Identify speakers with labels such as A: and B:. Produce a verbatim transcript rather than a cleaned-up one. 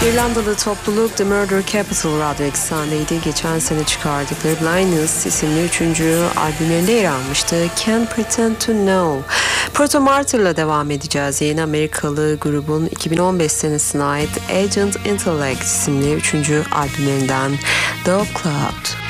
A: İrlandalı topluluk The Murder Capital radyo eksenindeydi. Geçen sene çıkardıkları Blindness isimli üçüncü albümlerinde yer almıştı. Can't Pretend to Know. Proto Martyr'la devam edeceğiz. Yeni Amerikalı grubun iki bin on beş senesine ait Agent Intellect isimli üçüncü albümlerinden Dove Cloud.